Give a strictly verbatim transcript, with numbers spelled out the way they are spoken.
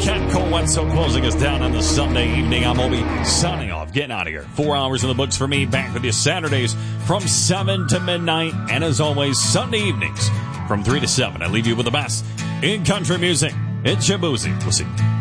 Ken Cole Wetzel closing us down on the Sunday evening. I'm Obi signing off, getting out of here. Four hours in the books for me. Back with you Saturdays from seven to midnight. And as always, Sunday evenings from three to seven. I leave you with the best in country music. It's your Boozy. We'll see you.